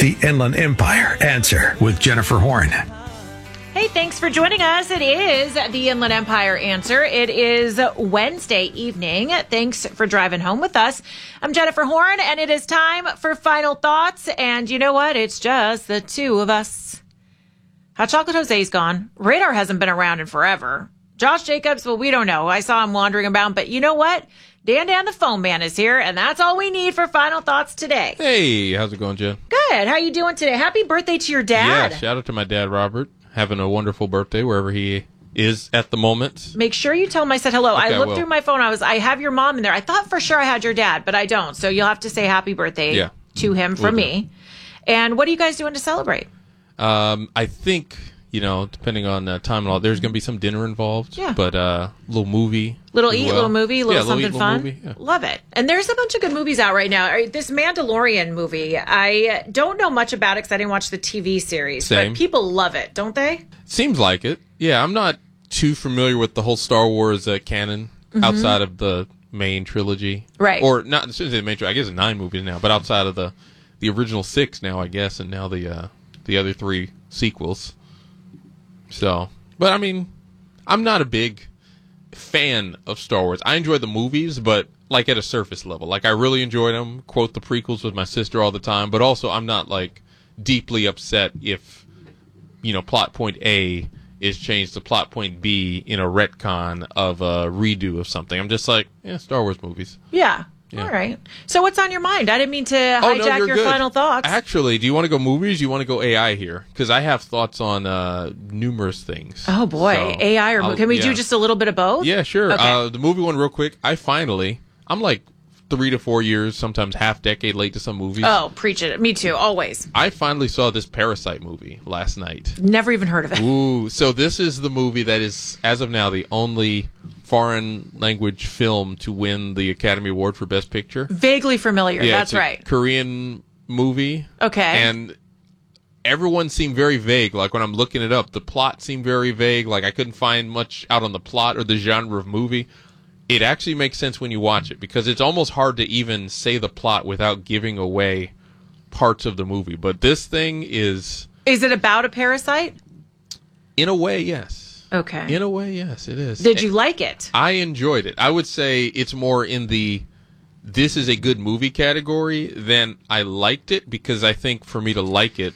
The Inland Empire Answer with Jennifer Horn. Hey, thanks for joining us. It is the Inland Empire Answer. It is Wednesday evening. Thanks for driving home with us. I'm Jennifer Horn, and it is time for Final Thoughts. And you know what? It's just the two of us. Hot Chocolate Jose's gone. Radar hasn't been around in forever. Josh Jacobs, well, we don't know. I saw him wandering about. But you know what? Dan the phone man is here, and that's all we need for Final Thoughts today. Hey, how's it going, Jen? Good. How you doing today? Happy birthday to your dad. Yeah, shout out to my dad, Robert. Having a wonderful birthday wherever he is at the moment. Make sure you tell him I said hello. Okay, I looked through my phone. I have your mom in there. I thought for sure I had your dad, but I don't. So you'll have to say happy birthday to him from me. And what are you guys doing to celebrate? I think, depending on time and all, there's going to be some dinner involved. Yeah. But little movie. Little movie, something fun. Movie, yeah. Love it. And there's a bunch of good movies out right now. This Mandalorian movie, I don't know much about it because I didn't watch the TV series. Same. But people love it, don't they? Seems like it. Yeah, I'm not too familiar with the whole Star Wars canon outside of the main trilogy. Right. Or not, as soon as the main trilogy, I guess it's 9 movies now, but outside of the original 6 now, I guess, and now the other 3 sequels. So, but I mean, I'm not a big fan of Star Wars. I enjoy the movies, but like at a surface level. Like I really enjoyed them. Quote the prequels with my sister all the time, but also I'm not like deeply upset if plot point A is changed to plot point B in a retcon of a redo of something. I'm just like, Star Wars movies. Yeah. All right. So what's on your mind? I didn't mean to hijack your final thoughts. Actually, do you want to go movies? Do you want to go AI here? Because I have thoughts on numerous things. Oh, boy. So AI or can we do just a little bit of both? Yeah, sure. Okay. The movie one real quick. I'm like 3 to 4 years, sometimes half decade late to some movies. Oh, preach it. Me too. Always. I finally saw this Parasite movie last night. Never even heard of it. Ooh. So this is the movie that is, as of now, the only foreign language film to win the Academy Award for Best Picture. Vaguely familiar. Yeah, that's right. Korean movie. Okay. And everyone seemed very vague. Like when I'm looking it up, the plot seemed very vague. Like I couldn't find much out on the plot or the genre of movie. It actually makes sense when you watch it because it's almost hard to even say the plot without giving away parts of the movie. But this thing is... Is it about a parasite? In a way, yes. Okay. In a way, yes, it is. Did you like it? I enjoyed it. I would say it's more in the this is a good movie category than I liked it because I think for me to like it,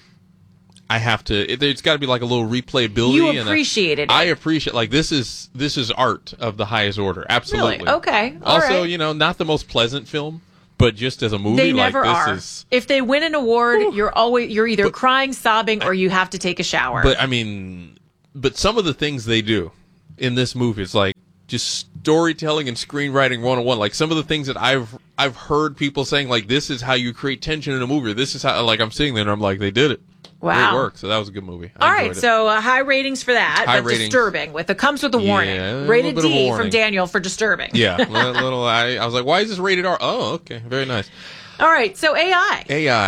I have to. It's got to be like a little replayability. You appreciated it. I appreciate like this is art of the highest order. Absolutely. Really? Okay. All also, right. Not the most pleasant film, but just as a movie, they never like are. this is. If they win an award, you're either crying, sobbing, or you have to take a shower. But I mean. But some of the things they do in this movie is like just storytelling and screenwriting 101. Like some of the things that I've heard people saying, like this is how you create tension in a movie. This is how I'm sitting there and I'm like they did it. Wow, great work. So that was a good movie. All right, so high ratings for that. High but ratings. Disturbing. Comes with a warning. Yeah, Rated a little bit of a D warning. from Daniel for disturbing. Yeah, I was like, why is this rated R? Oh, okay, very nice. All right, so AI.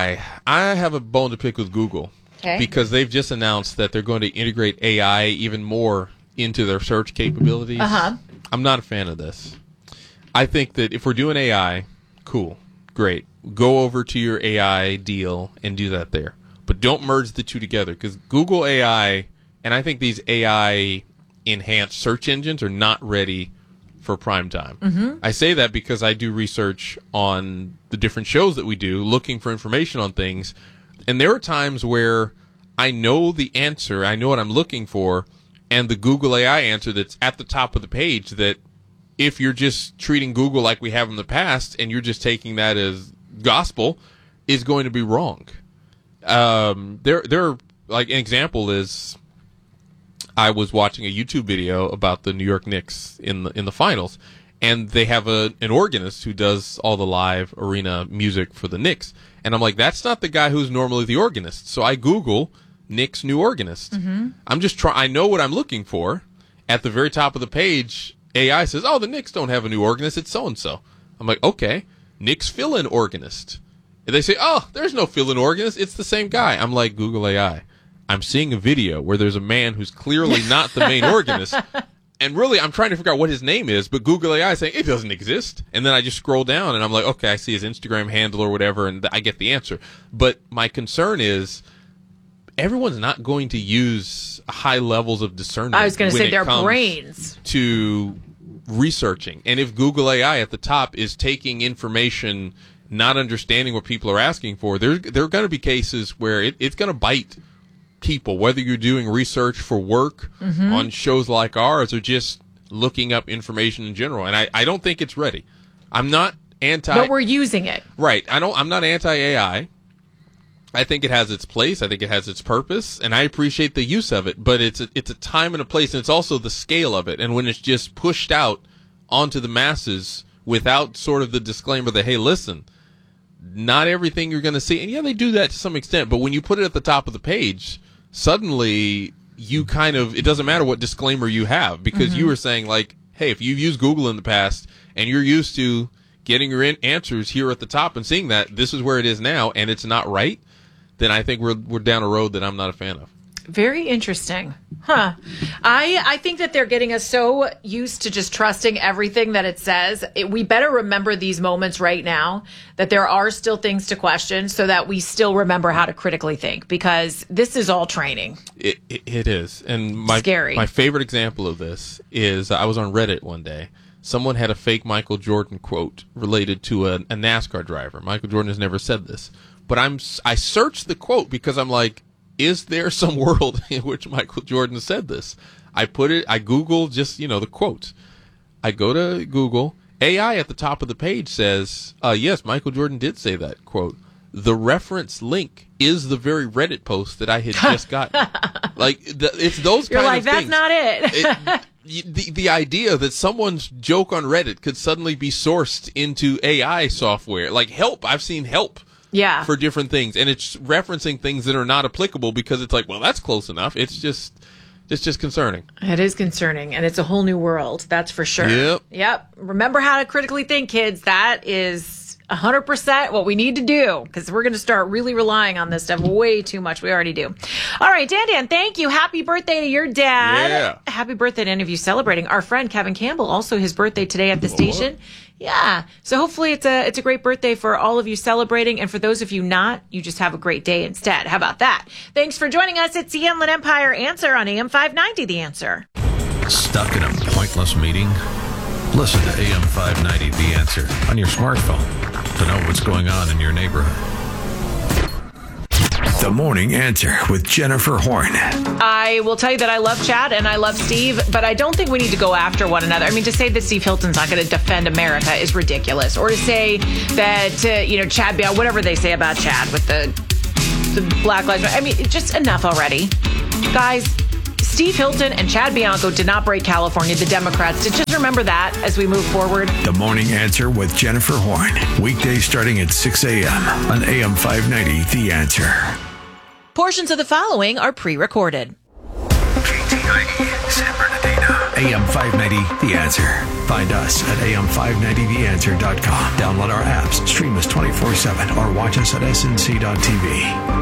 I have a bone to pick with Google. Okay. Because they've just announced that they're going to integrate AI even more into their search capabilities. Uh-huh. I'm not a fan of this. I think that if we're doing AI, cool, great. Go over to your AI deal and do that there. But don't merge the two together because Google AI, and I think these AI-enhanced search engines are not ready for prime time. Mm-hmm. I say that because I do research on the different shows that we do, looking for information on things. And there are times where I know the answer, I know what I'm looking for, and the Google AI answer that's at the top of the page that if you're just treating Google like we have in the past and you're just taking that as gospel, is going to be wrong. There, like an example is I was watching a YouTube video about the New York Knicks in the finals, and they have an organist who does all the live arena music for the Knicks. And I'm like, that's not the guy who's normally the organist. So I Google Knicks new organist. Mm-hmm. I'm just I know what I'm looking for. At the very top of the page, AI says, oh, the Knicks don't have a new organist. It's so-and-so. I'm like, okay, Knicks fill-in organist. And they say, oh, there's no fill-in organist. It's the same guy. I'm like, Google AI. I'm seeing a video where there's a man who's clearly not the main organist. And really, I'm trying to figure out what his name is, but Google AI is saying it doesn't exist. And then I just scroll down and I'm like, okay, I see his Instagram handle or whatever, and I get the answer. But my concern is everyone's not going to use high levels of discernment. I was going to say their comes brains to researching. And if Google AI at the top is taking information, not understanding what people are asking for, there are going to be cases where it's going to bite people, whether you're doing research for work on shows like ours or just looking up information in general. And I don't think it's ready. I'm not anti, but we're using it. Right. I'm not anti AI. I think it has its place. I think it has its purpose, and I appreciate the use of it. But it's a time and a place, and it's also the scale of it. And when it's just pushed out onto the masses without sort of the disclaimer that, hey, listen, not everything you're going to see. And yeah, they do that to some extent. But when you put it at the top of the page, suddenly you kind of, it doesn't matter what disclaimer you have, because you were saying, like, hey, if you've used Google in the past and you're used to getting your answers here at the top and seeing that this is where it is now and it's not right, then I think we're down a road that I'm not a fan of. Very interesting. Huh. I think that they're getting us so used to just trusting everything that it says. We better remember these moments right now, that there are still things to question, so that we still remember how to critically think, because this is all training. It is. And Scary. My favorite example of this is I was on Reddit one day. Someone had a fake Michael Jordan quote related to a NASCAR driver. Michael Jordan has never said this. But I searched the quote because I'm like, is there some world in which Michael Jordan said this? I Googled just, the quote. I go to Google. AI at the top of the page says, yes, Michael Jordan did say that, quote. The reference link is the very Reddit post that I had just gotten. It's those You're kind like, of that's things. not it. The idea that someone's joke on Reddit could suddenly be sourced into AI software, like Help. I've seen Help. Yeah. For different things, and it's referencing things that are not applicable because it's like, well, that's close enough. It's just concerning. It is concerning, and it's a whole new world. That's for sure. Yep. Remember how to critically think, kids. That is 100% what we need to do, because we're going to start really relying on this stuff way too much. We already do. All right, Dan, thank you. Happy birthday to your dad. Yeah. Happy birthday to any of you celebrating. Our friend Kevin Campbell, also his birthday today at the station. Yeah. So hopefully it's a great birthday for all of you celebrating. And for those of you not, you just have a great day instead. How about that? Thanks for joining us. It's the Inland Empire Answer on AM 590, The Answer. Stuck in a pointless meeting? Listen to AM 590, The Answer, on your smartphone to know what's going on in your neighborhood. The Morning Answer with Jennifer Horn. I will tell you that I love Chad and I love Steve, but I don't think we need to go after one another. I mean, to say that Steve Hilton's not going to defend America is ridiculous. Or to say that, Chad, whatever they say about Chad with the Black Lives Matter. I mean, just enough already. Guys, Steve Hilton and Chad Bianco did not break California, the Democrats did. Just remember that as we move forward. The Morning Answer with Jennifer Horn. Weekdays starting at 6 a.m. on AM 590, The Answer. Portions of the following are pre-recorded. KTIE, San Bernardino. AM 590, The Answer. Find us at am590theanswer.com. Download our apps, stream us 24/7, or watch us at snc.tv.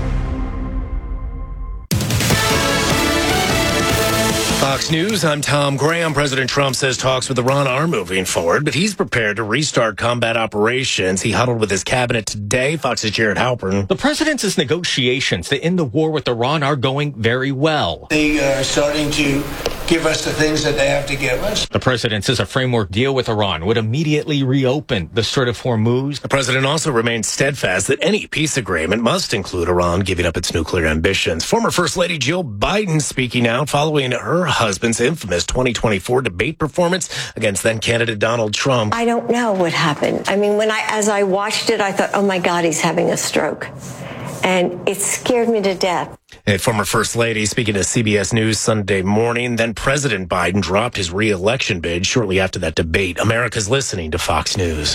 Fox News, I'm Tom Graham. President Trump says talks with Iran are moving forward, but he's prepared to restart combat operations. He huddled with his cabinet today. Fox's Jared Halpern. The president's negotiations to end the war with Iran are going very well. They are starting to give us the things that they have to give us. The president says a framework deal with Iran would immediately reopen the Strait of Hormuz. The president also remains steadfast that any peace agreement must include Iran giving up its nuclear ambitions. Former First Lady Jill Biden speaking out following her husband's infamous 2024 debate performance against then candidate Donald Trump. I don't know what happened. I mean, as I watched it, I thought, oh my God, he's having a stroke. And it scared me to death. A former First Lady speaking to CBS News Sunday morning. Then President Biden dropped his re-election bid shortly after that debate. America's listening to Fox News.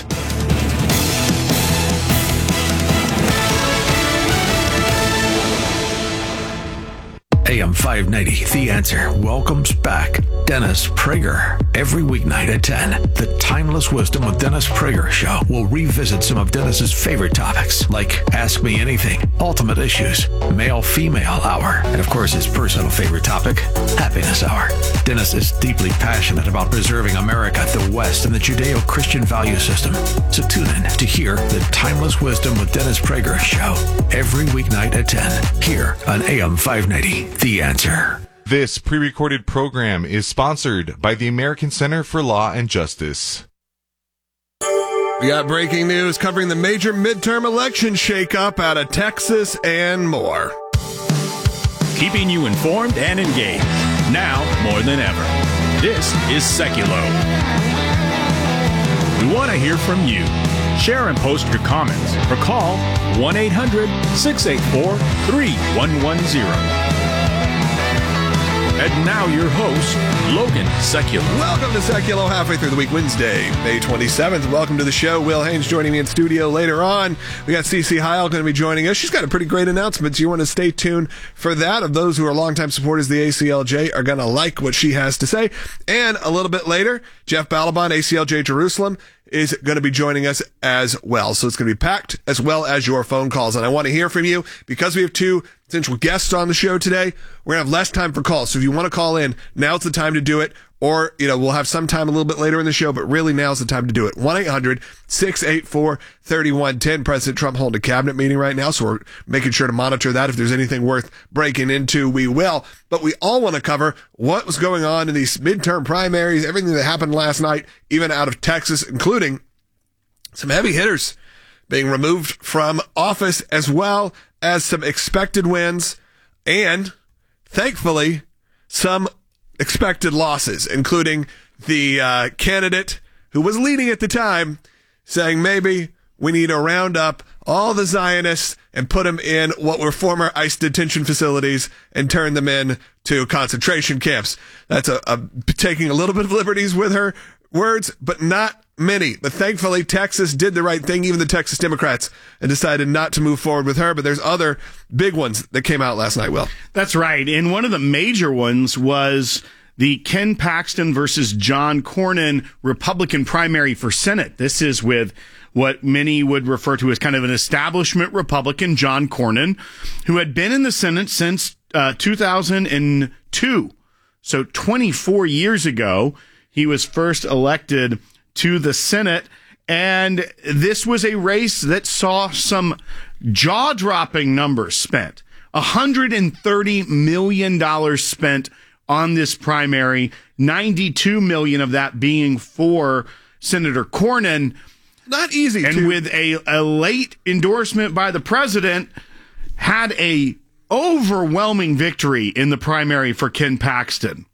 AM 590, The Answer welcomes back Dennis Prager. Every weeknight at 10, the Timeless Wisdom with Dennis Prager show will revisit some of Dennis's favorite topics, like Ask Me Anything, Ultimate Issues, Male-Female Hour, and of course his personal favorite topic, Happiness Hour. Dennis is deeply passionate about preserving America, the West, and the Judeo-Christian value system. So tune in to hear the Timeless Wisdom with Dennis Prager show every weeknight at 10, here on AM 590, The Answer. This pre-recorded program is sponsored by the American Center for Law and Justice. We got breaking news covering the major midterm election shakeup out of Texas and more. Keeping you informed and engaged, now more than ever. This is Seculo. We want to hear from you. Share and post your comments or call 1-800-684-3110. And now your host, Logan Seculo. Welcome to Seculo, halfway through the week, Wednesday, May 27th. Welcome to the show. Will Haynes joining me in studio later on. We got Cece Heil going to be joining us. She's got a pretty great announcement. You want to stay tuned for that. Of those who are longtime supporters of the ACLJ are going to like what she has to say. And a little bit later, Jeff Balaban, ACLJ Jerusalem, is going to be joining us as well. So it's going to be packed, as well as your phone calls. And I want to hear from you because we have two potential guests on the show today. We're going to have less time for calls. So if you want to call in, now's the time to do it. Or, we'll have some time a little bit later in the show, but really now's the time to do it. 1-800-684-3110. President Trump holding a cabinet meeting right now, so we're making sure to monitor that. If there's anything worth breaking into, we will. But we all want to cover what was going on in these midterm primaries, everything that happened last night, even out of Texas, including some heavy hitters being removed from office, as well as some expected wins and, thankfully, some expected losses, including the candidate who was leading at the time saying maybe we need to round up all the Zionists and put them in what were former ICE detention facilities and turn them in to concentration camps. That's taking a little bit of liberties with her words, but not many. But thankfully, Texas did the right thing, even the Texas Democrats, and decided not to move forward with her. But there's other big ones that came out last night, Will. That's right. And one of the major ones was the Ken Paxton versus John Cornyn Republican primary for Senate. This is with what many would refer to as kind of an establishment Republican, John Cornyn, who had been in the Senate since 2002. So 24 years ago, he was first elected to the Senate, and this was a race that saw some jaw-dropping numbers spent. $130 million spent on this primary, $92 million of that being for Senator Cornyn. Not easy. And with a late endorsement by the president, had a overwhelming victory in the primary for Ken Paxton.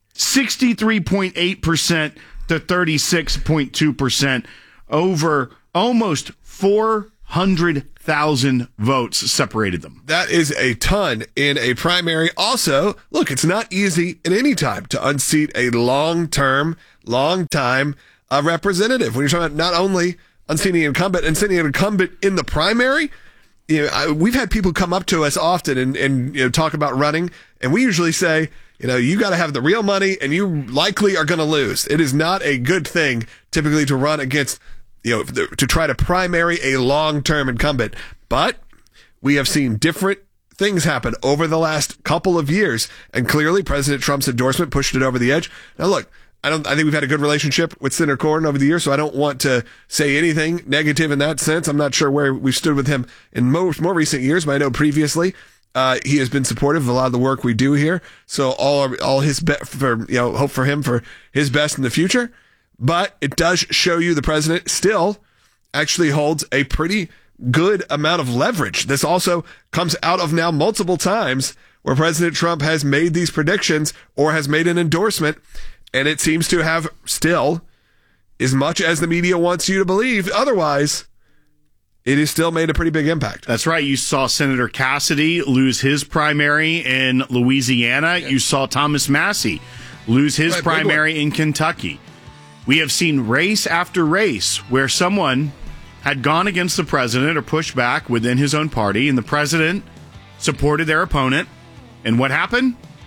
63.8% to 36.2%, over almost 400,000 votes separated them. That is a ton in a primary. Also, look, it's not easy at any time to unseat a long-time representative. When you're talking about not only unseating an incumbent in the primary, we've had people come up to us often and talk about running, and we usually say, you got to have the real money, and you likely are going to lose. It is not a good thing typically to run against, to try to primary a long-term incumbent. But we have seen different things happen over the last couple of years, and clearly President Trump's endorsement pushed it over the edge. Now, look, I think we've had a good relationship with Senator Cornyn over the years, so I don't want to say anything negative in that sense. I'm not sure where we've stood with him in more recent years, but I know previously he has been supportive of a lot of the work we do here. So all his hope for him for his best in the future. But it does show you the president still actually holds a pretty good amount of leverage. This also comes out of now multiple times where President Trump has made these predictions or has made an endorsement, and it seems to have still, as much as the media wants you to believe otherwise, it has still made a pretty big impact. That's right. You saw Senator Cassidy lose his primary in Louisiana. You saw Thomas Massie lose his primary in Kentucky. We have seen race after race where someone had gone against the president or pushed back within his own party, and the president supported their opponent. And what happened?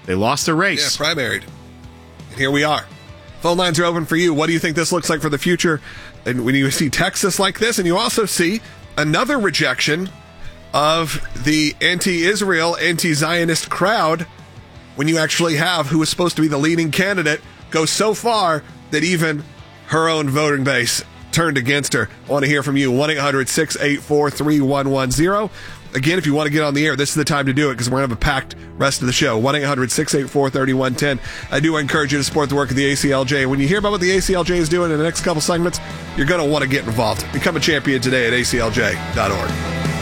they lost the race. Yeah, primaried. And here we are. Phone lines are open for you. What do you think this looks like for the future? And when you see Texas like this, and you also see another rejection of the anti-Israel, anti-Zionist crowd, when you actually have who was supposed to be the leading candidate go so far that even her own voting base turned against her. I want to hear from you. 1-800-684-3110. Again, if you want to get on the air, this is the time to do it because we're going to have a packed rest of the show. 1-800-684-3110. I do encourage you to support the work of the ACLJ. When you hear about what the ACLJ is doing in the next couple segments, you're going to want to get involved. Become a champion today at aclj.org.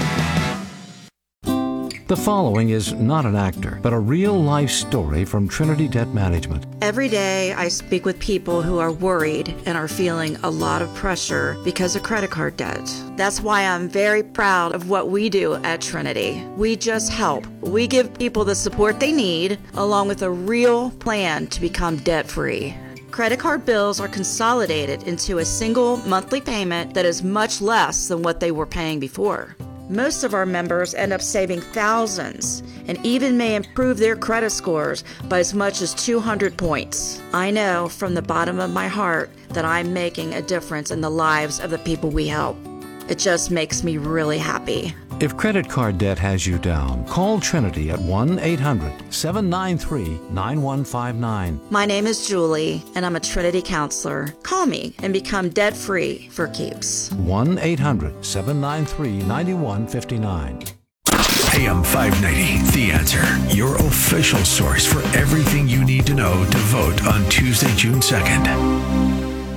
The following is not an actor, but a real-life story from Trinity Debt Management. Every day I speak with people who are worried and are feeling a lot of pressure because of credit card debt. That's why I'm very proud of what we do at Trinity. We just help. We give people the support they need, along with a real plan to become debt-free. Credit card bills are consolidated into a single monthly payment that is much less than what they were paying before. Most of our members end up saving thousands and even may improve their credit scores by as much as 200 points. I know from the bottom of my heart that I'm making a difference in the lives of the people we help. It just makes me really happy. If credit card debt has you down, call Trinity at 1-800-793-9159. My name is Julie, and I'm a Trinity counselor. Call me and become debt-free for keeps. 1-800-793-9159. AM 590, The Answer, your official source for everything you need to know to vote on Tuesday, June 2nd.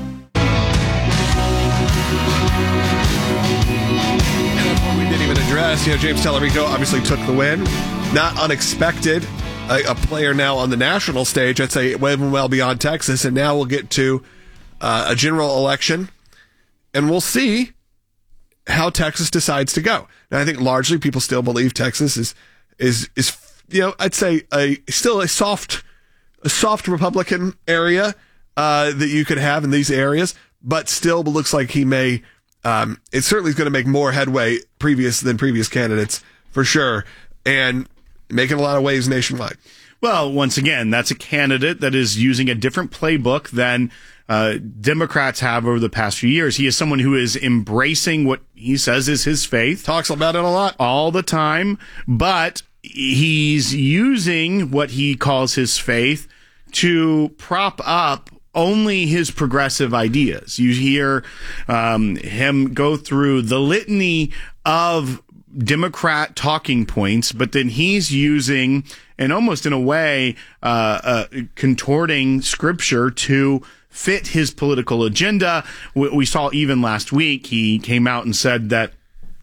We didn't even address, James Tallarico obviously took the win. Not unexpected. A player now on the national stage, I'd say well beyond Texas, and now we'll get to a general election, and we'll see how Texas decides to go. Now, I think largely people still believe Texas is I'd say still a soft Republican area that you could have in these areas, but still looks like he may. It certainly is going to make more headway than previous candidates, for sure, and making a lot of waves nationwide. Well, once again, that's a candidate that is using a different playbook than Democrats have over the past few years. He is someone who is embracing what he says is his faith. Talks about it a lot. All the time, but he's using what he calls his faith to prop up only his progressive ideas. You hear him go through the litany of Democrat talking points, but then he's using, and almost in a way, contorting scripture to fit his political agenda. We saw even last week, he came out and said that,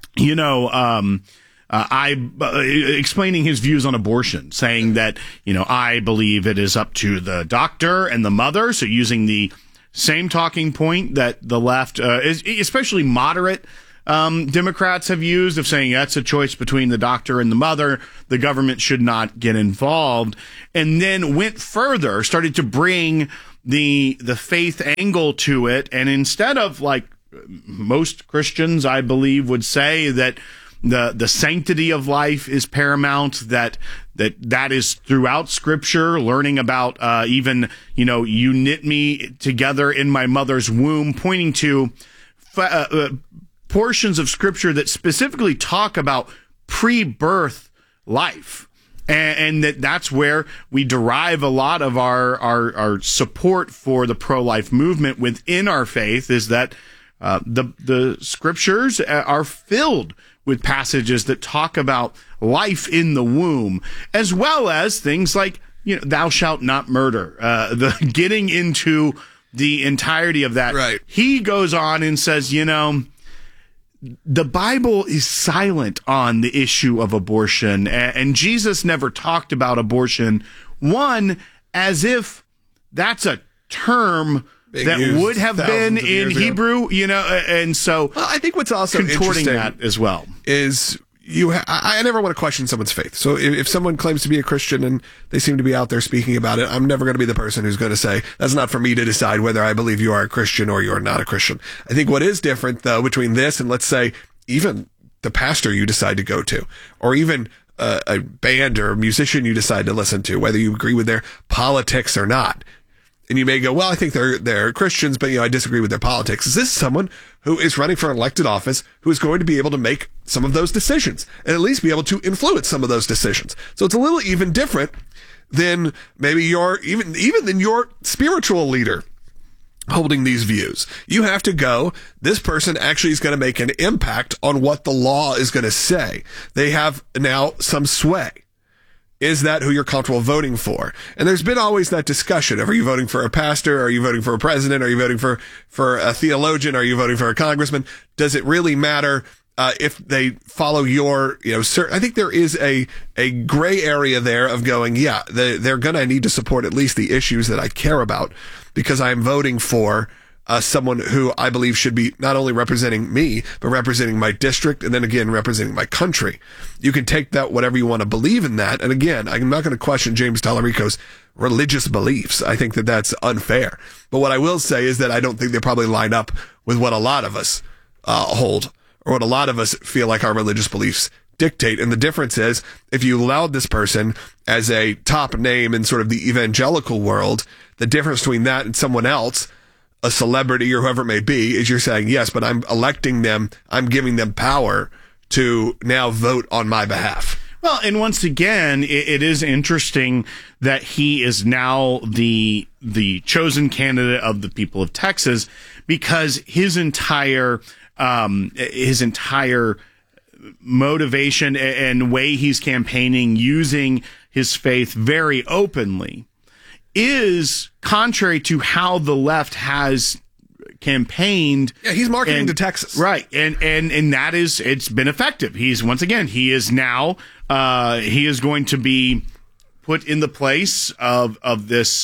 explaining his views on abortion, saying that, I believe it is up to the doctor and the mother. So using the same talking point that the left, especially moderate Democrats have used, of saying that's a choice between the doctor and the mother. The government should not get involved. And then went further, started to bring the faith angle to it. And instead of, like most Christians, I believe, would say that the sanctity of life is paramount, that is throughout Scripture, learning about even, you knit me together in my mother's womb, pointing to portions of Scripture that specifically talk about pre-birth life. And that's where we derive a lot of our support for the pro-life movement within our faith, is that the Scriptures are filled with passages that talk about life in the womb, as well as things like, thou shalt not murder, the getting into the entirety of that. Right. He goes on and says, the Bible is silent on the issue of abortion, and Jesus never talked about abortion, as if that's a term that would have been in Hebrew, and so I think what's also contorting interesting that as well is I never want to question someone's faith. So if someone claims to be a Christian and they seem to be out there speaking about it, I'm never going to be the person who's going to say, that's not for me to decide whether I believe you are a Christian or you're not a Christian. I think what is different, though, between this and, let's say, even the pastor you decide to go to, or even a band or a musician you decide to listen to, whether you agree with their politics or not. And you may go, well, I think they're Christians, but I disagree with their politics. Is this someone who is running for an elected office who is going to be able to make some of those decisions and at least be able to influence some of those decisions? So it's a little even different than maybe even than your spiritual leader holding these views. You have to go, this person actually is going to make an impact on what the law is going to say. They have now some sway. Is that who you're comfortable voting for? And there's been always that discussion of, are you voting for a pastor? Are you voting for a president? Are you voting for a theologian? Are you voting for a congressman? Does it really matter if they follow your, I think there is a gray area there of going, yeah, they're going to need to support at least the issues that I care about, because I'm voting for someone who I believe should be not only representing me, but representing my district, and then again, representing my country. You can take that whatever you want to believe in that. And again, I'm not going to question James Tallarico's religious beliefs. I think that that's unfair. But what I will say is that I don't think they probably line up with what a lot of us hold, or what a lot of us feel like our religious beliefs dictate. And the difference is, if you allowed this person as a top name in sort of the evangelical world, the difference between that and someone else, a celebrity or whoever it may be, is you're saying, yes, but I'm electing them, I'm giving them power to now vote on my behalf. Well, and once again, it is interesting that he is now the chosen candidate of the people of Texas, because his entire motivation and way he's campaigning, using his faith very openly, is contrary to how the left has campaigned. Yeah, he's marketing to Texas. Right. And that is, it's been effective. He is now, he is going to be put in the place of this,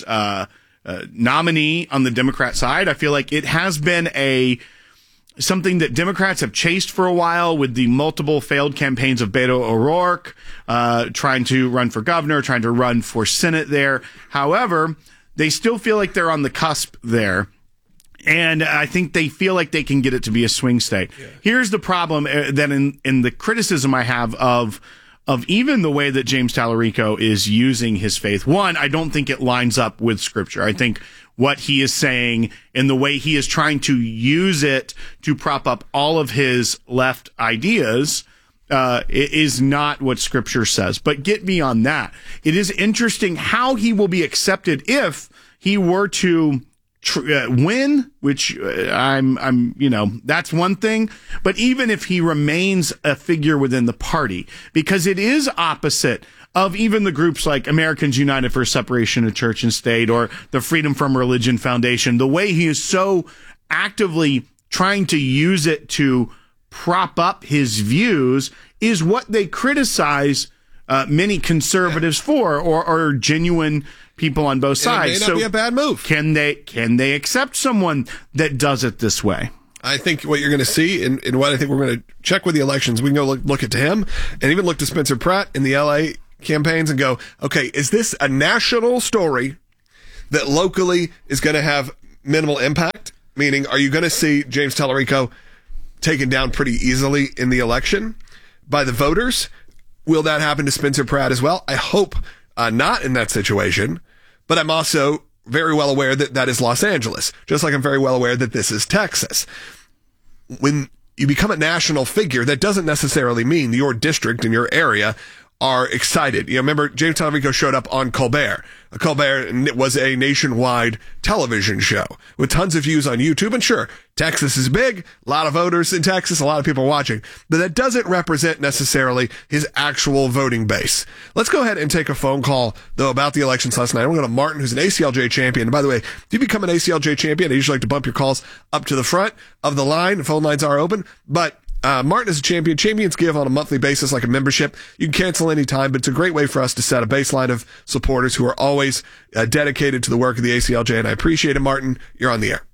nominee on the Democrat side. I feel like it has been something that Democrats have chased for a while, with the multiple failed campaigns of Beto O'Rourke, trying to run for governor, trying to run for Senate there. However, they still feel like they're on the cusp there. And I think they feel like they can get it to be a swing state. Yeah. Here's the problem that in the criticism I have of even the way that James Tallarico is using his faith. One, I don't think it lines up with Scripture. I think what he is saying and the way he is trying to use it to prop up all of his left ideas is not what Scripture says. But get beyond that. It is interesting how he will be accepted if he were to win, which that's one thing. But even if he remains a figure within the party, because it is opposite of even the groups like Americans United for Separation of Church and State, or the Freedom from Religion Foundation, the way he is so actively trying to use it to prop up his views is what they criticize many conservatives for, or genuine people on both sides. It may not be a bad move. Can they accept someone that does it this way? I think what you're going to see, and what I think we're going to check with the elections, we can go look at him, and even look to Spencer Pratt in the LA campaigns and go, okay, is this a national story that locally is going to have minimal impact? Meaning, are you going to see James Tallarico taken down pretty easily in the election by the voters? Will that happen to Spencer Pratt as well? I hope not in that situation, but I'm also very well aware that that is Los Angeles, just like I'm very well aware that this is Texas. When you become a national figure, that doesn't necessarily mean your district and your area are excited. Remember, James Tallarico showed up on Colbert. Colbert was a nationwide television show with tons of views on YouTube. And sure, Texas is big, a lot of voters in Texas, a lot of people watching, but that doesn't represent necessarily his actual voting base. Let's go ahead and take a phone call, though, about the elections last night. We're going to Martin, who's an ACLJ champion. And by the way, if you become an ACLJ champion, I usually like to bump your calls up to the front of the line. Phone lines are open, but Martin is a champion. Champions give on a monthly basis, like a membership. You can cancel anytime, but it's a great way for us to set a baseline of supporters who are always dedicated to the work of the ACLJ, and I appreciate it, Martin. You're on the air.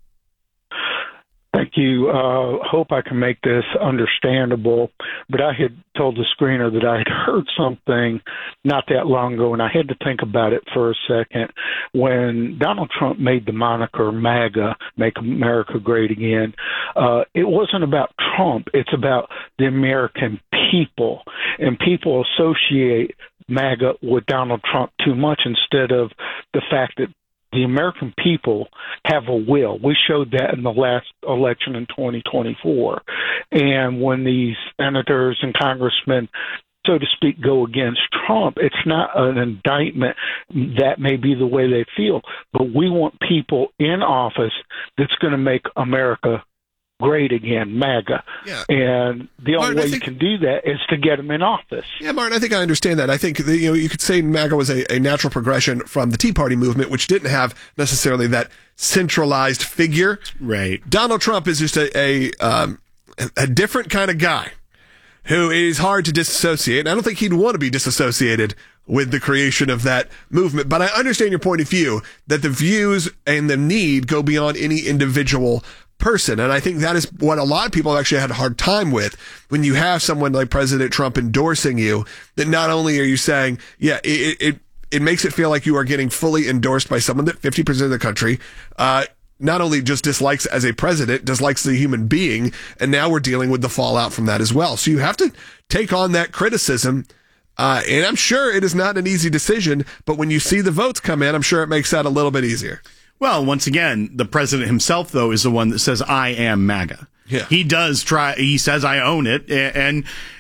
Thank you. Hope I can make this understandable, but I had told the screener that I had heard something not that long ago, and I had to think about it for a second. When Donald Trump made the moniker MAGA, Make America Great Again, it wasn't about Trump. It's about the American people. And people associate MAGA with Donald Trump too much instead of the fact that the American people have a will. We showed that in the last election in 2024. And when these senators and congressmen, so to speak, go against Trump, it's not an indictment. That may be the way they feel, but we want people in office that's going to make America great again, MAGA. Yeah. And the only Martin, way you can do that is to get them in office. Yeah, Martin, I think I understand that. I think that, you could say MAGA was a natural progression from the Tea Party movement, which didn't have necessarily that centralized figure. Right. Donald Trump is just a different kind of guy who is hard to disassociate. And I don't think he'd want to be disassociated with the creation of that movement. But I understand your point of view that the views and the need go beyond any individual person. And I think that is what a lot of people have actually had a hard time with when you have someone like President Trump endorsing you, that not only are you saying, yeah, it makes it feel like you are getting fully endorsed by someone that 50% of the country, not only just dislikes as a president, dislikes the human being, and now we're dealing with the fallout from that as well. So you have to take on that criticism, and I'm sure it is not an easy decision, but when you see the votes come in, I'm sure it makes that a little bit easier. Well, once again, the president himself, though, is the one that says, I am MAGA. Yeah. He does he says, I own it, and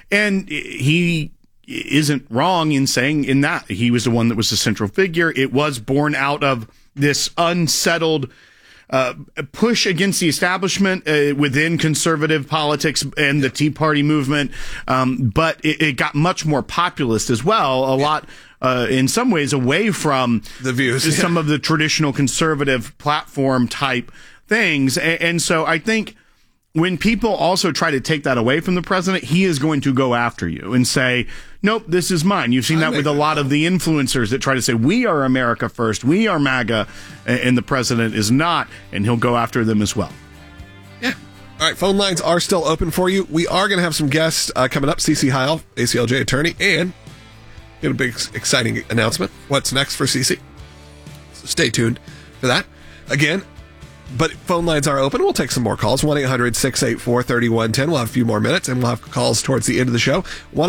he isn't wrong in saying in that. He was the one that was the central figure. It was born out of this unsettled push against the establishment within conservative politics and the Tea Party movement, but it got much more populist as well, a lot in some ways away from the views, some of the traditional conservative platform type things. And so I think when people also try to take that away from the president, he is going to go after you and say, nope, this is mine. You've seen that with a lot of the influencers that try to say, we are America first, we are MAGA, and the president is not, and he'll go after them as well. Yeah. All right, phone lines are still open for you. We are going to have some guests coming up. CeCe Heil, ACLJ attorney, and get a big, exciting announcement. What's next for CeCe? So stay tuned for that. Again, but phone lines are open. We'll take some more calls. 1-800-684-3110. We'll have a few more minutes, and we'll have calls towards the end of the show.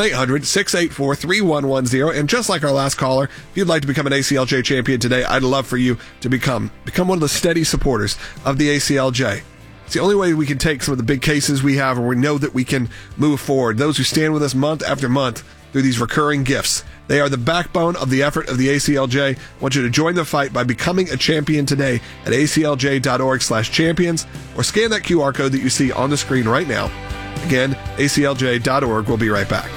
1-800-684-3110. And just like our last caller, if you'd like to become an ACLJ champion today, I'd love for you to become one of the steady supporters of the ACLJ. It's the only way we can take some of the big cases we have, and we know that we can move forward. Those who stand with us month after month through these recurring gifts, they are the backbone of the effort of the ACLJ. I want you to join the fight by becoming a champion today at aclj.org/champions, or scan that QR code that you see on the screen right now. Again, aclj.org. We'll be right back.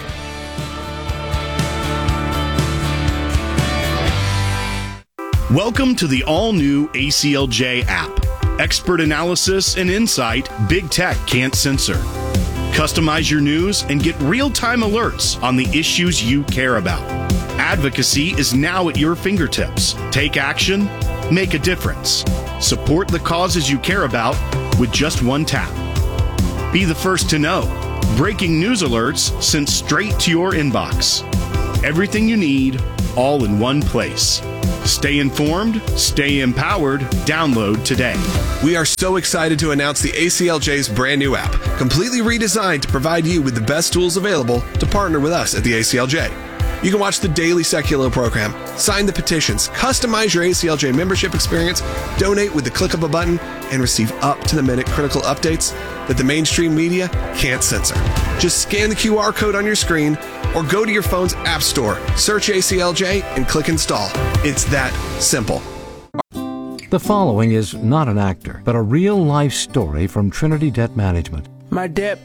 Welcome to the all-new ACLJ app. Expert analysis and insight big tech can't censor. Customize your news and get real-time alerts on the issues you care about. Advocacy is now at your fingertips. Take action, make a difference. Support the causes you care about with just one tap. Be the first to know. Breaking news alerts sent straight to your inbox. Everything you need, all in one place. Stay informed, stay empowered. Download today. We are so excited to announce the ACLJ's brand new app, completely redesigned to provide you with the best tools available to partner with us at the ACLJ. You can watch the daily Secular program, sign the petitions, customize your ACLJ membership experience, donate with the click of a button, and receive up-to-the-minute critical updates that the mainstream media can't censor. Just scan the QR code on your screen or go to your phone's app store, search ACLJ, and click install. It's that simple. The following is not an actor, but a real-life story from Trinity Debt Management. My debt